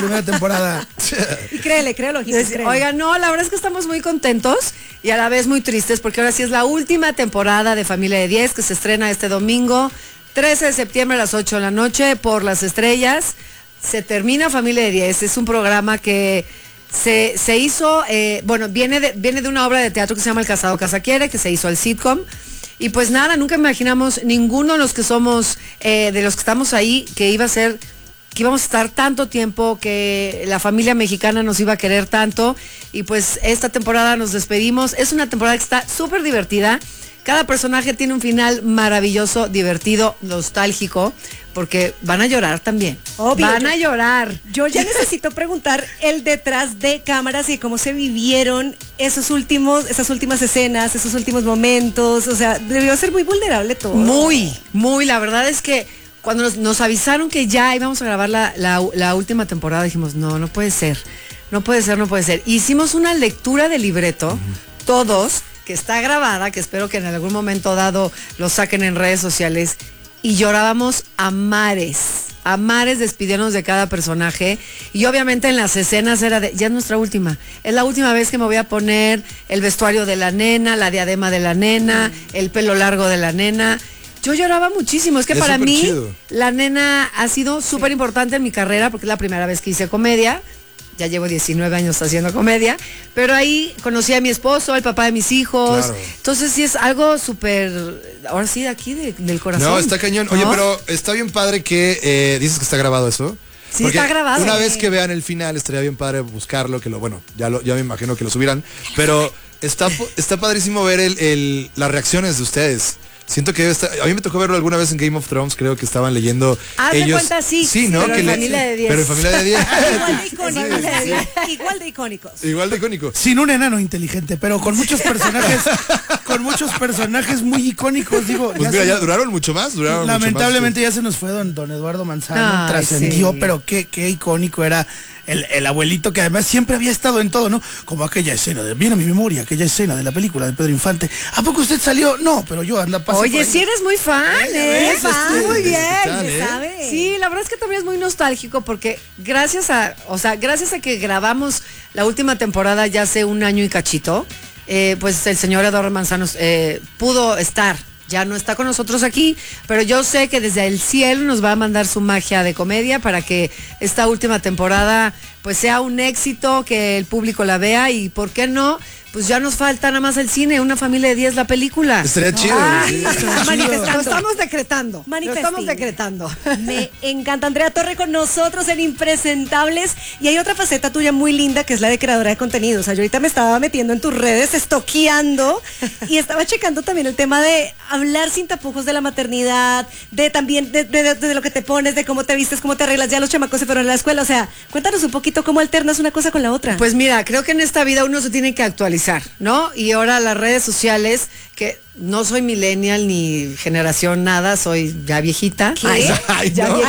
primera temporada. Y créelo, créelo. Oigan, no, la verdad es que estamos muy contentos y a la vez muy tristes porque ahora sí es la última temporada de Familia de 10 que se estrena este domingo, 13 de septiembre a las 8 de la noche por Las Estrellas. Se termina Familia de 10, es un programa que se hizo, viene de una obra de teatro que se llama El Casado Casa Quiere, que se hizo al sitcom. Y pues nada, nunca imaginamos ninguno de los que somos, de los que estamos ahí, que íbamos a estar tanto tiempo, que la familia mexicana nos iba a querer tanto. Y pues esta temporada nos despedimos. Es una temporada que está súper divertida. Cada personaje tiene un final maravilloso, divertido, nostálgico, porque van a llorar también. Obvio, van a llorar. Yo ya necesito preguntar el detrás de cámaras y cómo se vivieron esas últimas escenas, esos últimos momentos. O sea, debió ser muy vulnerable todo. Muy. La verdad es que cuando nos avisaron que ya íbamos a grabar la última temporada, dijimos, no puede ser. Hicimos una lectura de libreto, todos, que está grabada, que espero que en algún momento dado lo saquen en redes sociales, y llorábamos a mares despidiéndonos de cada personaje, y obviamente en las escenas era ya es nuestra última, es la última vez que me voy a poner el vestuario de la nena, la diadema de la nena, el pelo largo de la nena. Yo lloraba muchísimo, es que para mí chido. La nena ha sido súper importante en mi carrera porque es la primera vez que hice comedia. Ya llevo 19 años haciendo comedia, pero ahí conocí a mi esposo, al papá de mis hijos. Claro. Entonces sí es algo súper, ahora sí, de aquí, del corazón. No, está cañón. Oye, pero está bien padre que dices que está grabado eso. Sí, porque está grabado. Una vez que vean el final, estaría bien padre buscarlo, ya me imagino que lo subirán, pero está padrísimo ver las reacciones de ustedes. Siento que a mí me tocó verlo alguna vez en Game of Thrones, creo que estaban leyendo ellos. De cuenta, sí, ¿no? Pero en Familia de 10. Pero en Familia de 10. Igual de icónicos. Igual de icónicos. Sin un enano inteligente, pero con muchos personajes muy icónicos, digo. Pues mira, ya duraron mucho más, lamentablemente ya se nos fue don Eduardo Manzano, trascendió, sí. Pero qué icónico era el abuelito, que además siempre había estado en todo, ¿no? Como aquella escena, viene a mi memoria, aquella escena de la película de Pedro Infante. ¿A poco usted salió? No, pero yo Oye, si eres muy fan, muy bien, ¿sabes? Sí, la verdad es que también es muy nostálgico porque gracias a que grabamos la última temporada ya hace un año y cachito, pues el señor Eduardo Manzano pudo estar. Ya no está con nosotros aquí, pero yo sé que desde el cielo nos va a mandar su magia de comedia para que esta última temporada pues sea un éxito, que el público la vea, y ¿por qué no? Pues ya nos falta nada más el cine, Una Familia de 10, la película. Estaría chido. Lo estamos decretando. Me encanta. Andrea Torre con nosotros en Impresentables. Y hay otra faceta tuya muy linda, que es la de creadora de contenido. O sea, yo ahorita me estaba metiendo en tus redes, estoqueando, y estaba checando también el tema de hablar sin tapujos de la maternidad, de también de lo que te pones, de cómo te vistes, cómo te arreglas. Ya los chamacos se fueron a la escuela. O sea, cuéntanos un poquito cómo alternas una cosa con la otra. Pues mira, creo que en esta vida uno se tiene que actualizar, ¿no? Y ahora las redes sociales, que no soy millennial ni generación nada, soy ya viejita. ¿Qué? Ya no.